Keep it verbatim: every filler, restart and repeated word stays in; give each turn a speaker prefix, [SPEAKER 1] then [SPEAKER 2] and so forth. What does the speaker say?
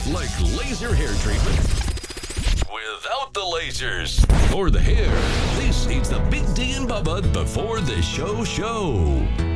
[SPEAKER 1] Like laser hair treatment without the lasers. For the hair, this is the Big D and Bubba Before the Show show.